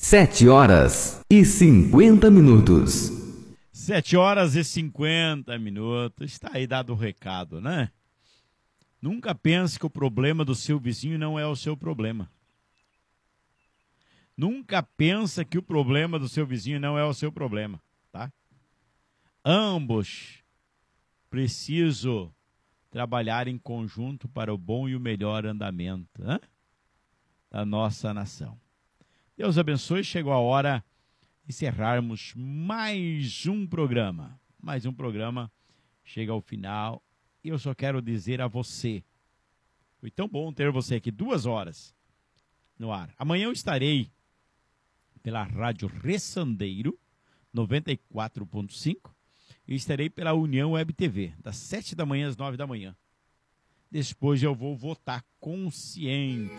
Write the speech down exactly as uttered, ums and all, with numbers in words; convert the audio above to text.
Sete horas e cinquenta minutos. Sete horas e cinquenta minutos. Está aí dado o recado, né? Nunca pense que o problema do seu vizinho não é o seu problema. Nunca pensa que o problema do seu vizinho não é o seu problema, tá? Ambos precisam trabalhar em conjunto para o bom e o melhor andamento, né, da nossa nação. Deus abençoe. Chegou a hora de encerrarmos mais um programa. Mais um programa chega ao final. E eu só quero dizer a você, foi tão bom ter você aqui duas horas no ar. Amanhã eu estarei pela Rádio Ressandeiro, noventa e quatro ponto cinco, e estarei pela União Web T V, das sete da manhã às nove da manhã. Depois eu vou votar consciente.